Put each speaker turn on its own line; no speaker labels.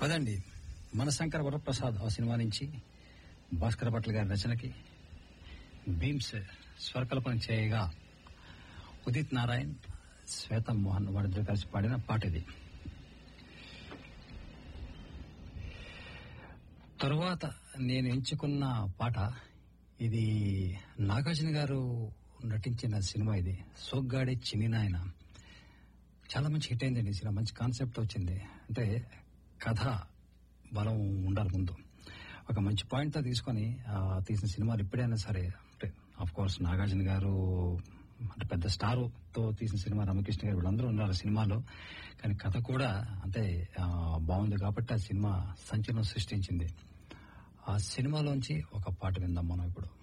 అదండి మన శంకర వరప్రసాద్ ఆ సినిమా నుంచి భాస్కర భట్ల గారి రచనకి భీమ్స్ స్వరకల్పన చేయగా ఉదిత్ నారాయణ్ శ్వేత మోహన్ వారిద్దరు కలిసి పాడిన పాట ఇది. తరువాత నేను ఎంచుకున్న పాట ఇది నాగార్జున గారు నటించిన సినిమా. ఇది సోగ్గాడే చిన్నినాయన. చాలా మంచి హిట్ అయిందండి సినిమా. మంచి కాన్సెప్ట్ వచ్చింది. అంటే కథ బలం ఉండాలి ముందు. ఒక మంచి పాయింట్ తో తీసుకొని తీసిన సినిమాలు ఎప్పుడైనా సరే, అంటే ఆఫ్ కోర్స్ నాగార్జున గారు అంటే పెద్ద స్టార్ తో తీసిన సినిమా, రామకృష్ణ గారు వీళ్ళందరూ ఉన్నారు సినిమాలో. కానీ కథ కూడా అంటే బాగుంది కాబట్టి ఆ సినిమా సంచలనం సృష్టించింది. ఆ సినిమాలోంచి ఒక పాట విందాం మనం ఇప్పుడు.